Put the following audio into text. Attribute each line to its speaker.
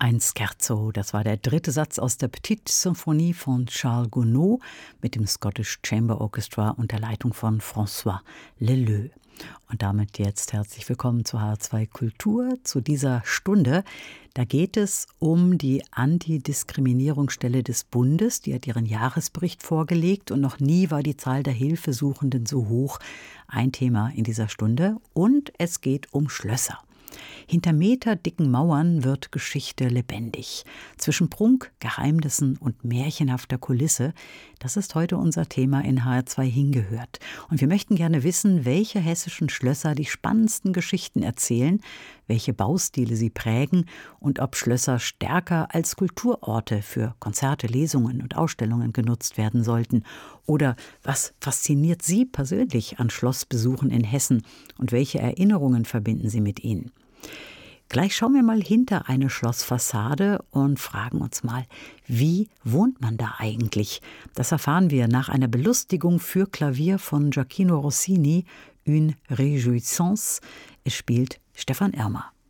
Speaker 1: Ein Scherzo, das war der dritte Satz aus der Petite Symphonie von Charles Gounod mit dem Scottish Chamber Orchestra unter Leitung von François Leleux. Und damit jetzt herzlich willkommen zu HR2 Kultur, zu dieser Stunde. Da geht es um die Antidiskriminierungsstelle des Bundes. Die hat ihren Jahresbericht vorgelegt und noch nie war die Zahl der Hilfesuchenden so hoch. Ein Thema in dieser Stunde. Und es geht um Schlösser. Hinter meterdicken Mauern wird Geschichte lebendig. Zwischen Prunk, Geheimnissen und märchenhafter Kulisse, das ist heute unser Thema in HR2 hingehört. Und wir möchten gerne wissen, welche hessischen Schlösser die spannendsten Geschichten erzählen, welche Baustile sie prägen und ob Schlösser stärker als Kulturorte für Konzerte, Lesungen und Ausstellungen genutzt werden sollten. Oder was fasziniert Sie persönlich an Schlossbesuchen in Hessen und welche Erinnerungen verbinden Sie mit ihnen? Gleich schauen wir mal hinter eine Schlossfassade und fragen uns mal, wie wohnt man da eigentlich? Das erfahren wir nach einer Belustigung für Klavier von Gioachino Rossini, Une Réjouissance. Es spielt Stefan Ermer.